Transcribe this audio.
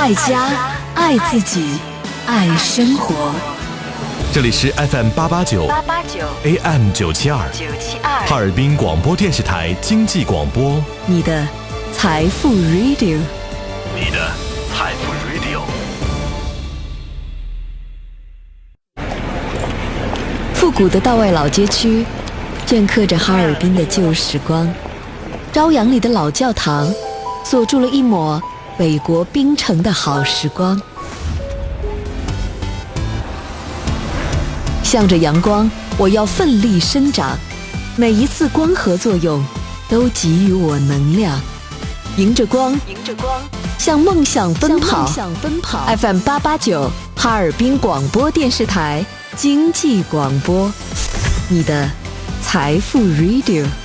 爱家，爱自己，爱生活。 这里是 FM889 AM972 哈尔滨广播电视台经济广播， 你的财富 Radio， 你的财富 Radio。 复古的道外老街区镌刻着哈尔滨的旧时光，朝阳里的老教堂锁住了一抹北国冰城的好时光。向着阳光，我要奋力生长，每一次光合作用都给予我能量，迎着光向梦想奔跑。FM889 哈尔滨广播电视台经济广播，你的财富 Radio。